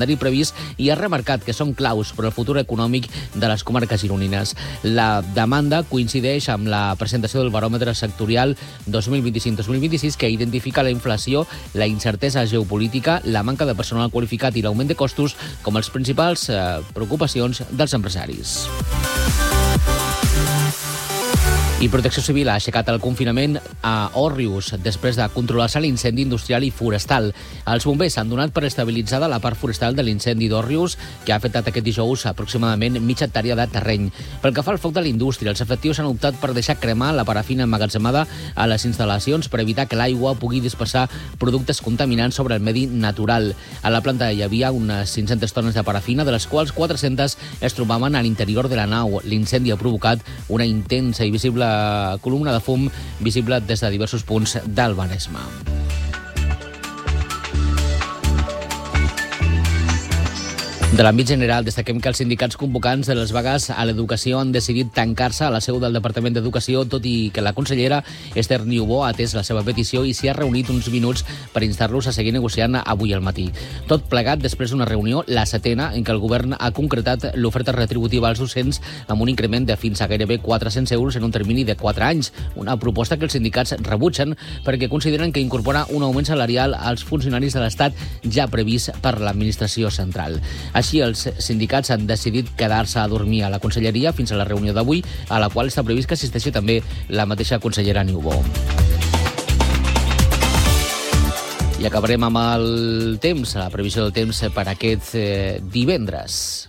previst i ha remarcat que són claus per al futur econòmic de les comarques gironines. La demanda coincideix amb la presentació del baròmetre sectorial 2025-2026 que identifica la inflació, la incertesa geopolítica, la manca de personal qualificat i l'augment de costos com els principals preocupacions dels empresaris. I Protecció Civil ha aixecat el confinament a Òrrius després de controlar-se l'incendi industrial i forestal. Els bombers s'han donat per estabilitzada la part forestal de l'incendi d'Òrrius, que ha afectat aquest dijous aproximadament mitja hectàrea de terreny. Pel que fa al foc de la indústria, els efectius han optat per deixar cremar la parafina emmagatzemada a les instal·lacions per evitar que l'aigua pugui dispersar productes contaminants sobre el medi natural. A la planta hi havia unes 500 tones de parafina, de les quals 400 es trobaven a l'interior de la nau. L'incendi ha provocat una intensa i visible columna de fum visible des de diversos punts del Maresme. De l'àmbit general, destaquem que els sindicats convocants de les vagues a l'educació han decidit tancar-se a la seu del Departament d'Educació, tot i que la consellera Esther Niubó ha atès la seva petició i s'hi ha reunit uns minuts per instar-los a seguir negociant avui al matí. Tot plegat després d'una reunió, la setena, en què el govern ha concretat l'oferta retributiva als docents amb un increment de fins a gairebé 400 euros en un termini de 4 anys, una proposta que els sindicats rebutgen perquè consideren que incorpora un augment salarial als funcionaris de l'Estat ja previst per l'administració central. Així, els sindicats han decidit quedar-se a dormir a la conselleria fins a la reunió d'avui, a la qual està previst que assisteixi també la mateixa consellera Niubó. I acabarem amb el temps, la previsió del temps per aquest divendres.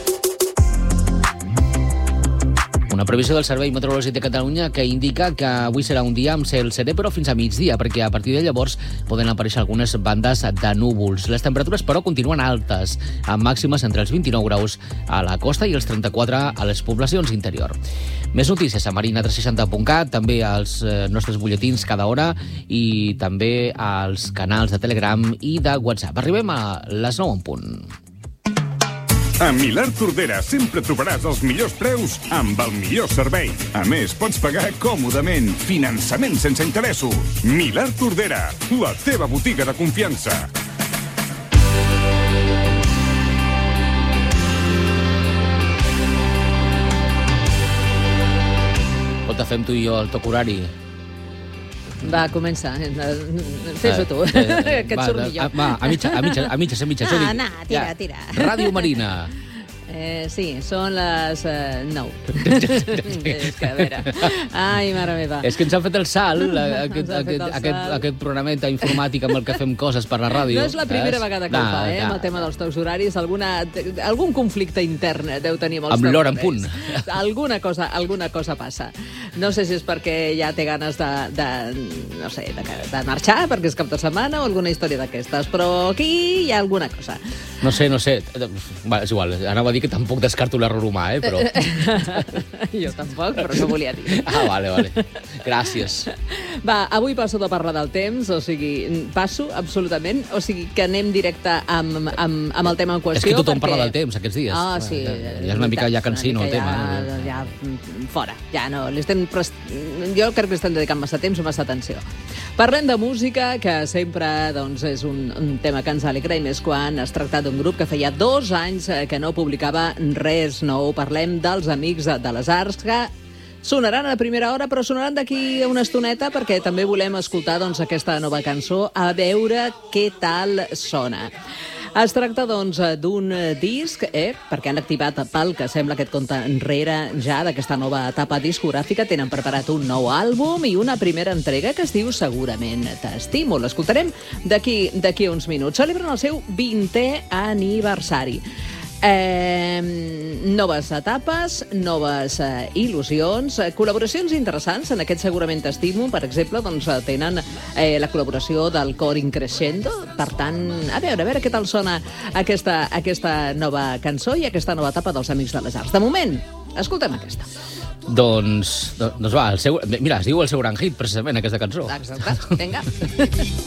Una previsió del Servei Meteorològic de Catalunya que indica que avui serà un dia amb cel serè, però fins a migdia, perquè a partir de llavors poden aparèixer algunes bandes de núvols. Les temperatures, però, continuen altes, amb màximes entre els 29 graus a la costa i els 34 a les poblacions interior. Més notícies a marina360.cat, també als nostres butlletins cada hora i també als canals de Telegram i de WhatsApp. Arribem a les 9 en punt. A Milà Tordera sempre trobaràs els millors preus amb el millor servei. A més, pots pagar còmodament. Finançament sense interessos. Milà Tordera, la teva botiga de confiança. Escolta, fem tu i jo el toc horari. Va, comença. Fes-ho tu, que et surt millor. Va, a mitja. Tira. Ràdio Marina. Sí, són les 9. És que, a veure... Ai, mare meva. És que ens han fet el salt, aquest programeta informàtic amb el que fem coses per la ràdio. No és la primera vegada que ho fa, amb el tema dels tocs horaris. Algun conflicte intern deu tenir molts amb l'hora en punt. Alguna cosa passa. No sé si és perquè ja té ganes de marxar, perquè és cap de setmana o alguna història d'aquestes, però aquí hi ha alguna cosa. No sé. Va, és igual, anava a dir que tampoc descarto l'error humà, però... Jo tampoc, però no volia dir. Vale. Gràcies. Va, avui passo de parlar del temps, o sigui, passo absolutament, o sigui que anem directe amb el tema en qüestió. És que tothom parla del temps aquests dies. Sí. Ja és una mica ja cansino el tema. Ja fora, ja no. Jo crec que li estem dedicant massa temps o massa atenció. Parlem de música, que sempre és un tema que ens alegra, i més quan es tracta d'un grup que feia 2 anys que no publicava res nou. Parlem dels Amics de les Arts, que sonaran a primera hora, però sonaran d'aquí una estoneta, perquè també volem escoltar aquesta nova cançó, a veure què tal sona. Es tracta, d'un disc, perquè han activat, pel que sembla, aquest compte enrere ja d'aquesta nova etapa discogràfica. Tenen preparat un nou àlbum i una primera entrega que es diu Segurament t'estimo. L'escoltarem d'aquí uns minuts. Celebren el seu 20è aniversari. Noves etapes, noves il·lusions, col·laboracions interessants. En aquest Segurament t'estimo, per exemple, tenen la col·laboració del cor Increscendo. Per tant, a veure què tal sona aquesta nova cançó i aquesta nova etapa dels Amics de les Arts. De moment, escoltem aquesta. Doncs va, mira, es diu el seu gran hit, precisament, aquesta cançó. Exacte, vinga.